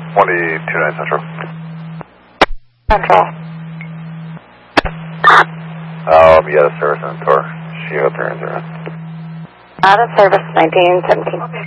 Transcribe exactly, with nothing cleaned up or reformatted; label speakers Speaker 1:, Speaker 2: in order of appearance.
Speaker 1: one two nine Central.
Speaker 2: Central.
Speaker 1: Um, yeah, the service on tour. She up there in there.
Speaker 2: Out of service, nineteen seventeen.